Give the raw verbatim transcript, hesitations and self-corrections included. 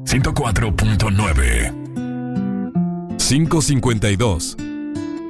ciento cuatro punto nueve. cinco cincuenta y dos.